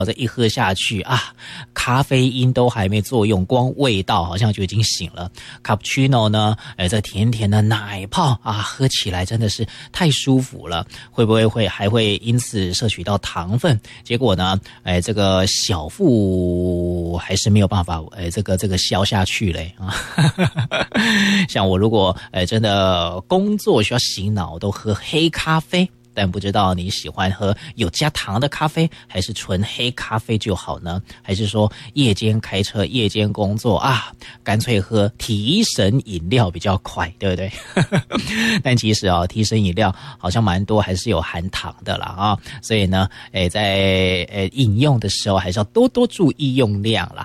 这一喝下去啊，咖啡因都还没作用，光味道好像就已经醒了。Cappuccino 呢，这甜甜的奶泡啊，喝起来真的是太舒服了。会不会还会因此摄取到糖分？结果呢，这个小腹还是没有办法，这个消下去嘞啊。像我如果真的工作需要醒脑，都喝黑咖啡。但不知道你喜欢喝有加糖的咖啡还是纯黑咖啡就好呢？还是说夜间开车夜间工作啊，干脆喝提神饮料比较快，对不对？但其实提神饮料好像蛮多还是有含糖的啦啊，所以呢在饮用的时候还是要多多注意用量啦。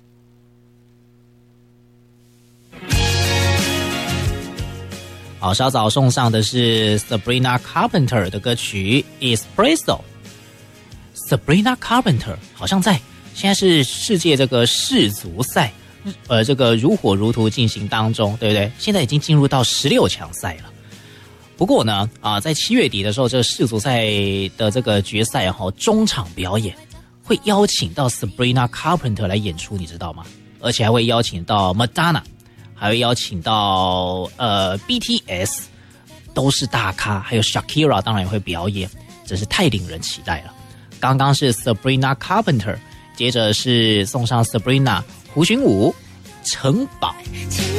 好，稍早送上的是 Sabrina Carpenter 的歌曲 Espresso。Sabrina Carpenter 好像现在是世界这个世足赛，这个如火如荼进行当中，对不对？现在已经进入到16强赛了。不过呢，在7月底的时候，这个世足赛的这个决赛中场表演会邀请到 Sabrina Carpenter 来演出，你知道吗？而且还会邀请到 Madonna。还会邀请到BTS， 都是大咖，还有 Shakira 当然也会表演，真是太令人期待了。刚刚是 Sabrina Carpenter， 接着是送上 Sabrina 胡寻武城堡。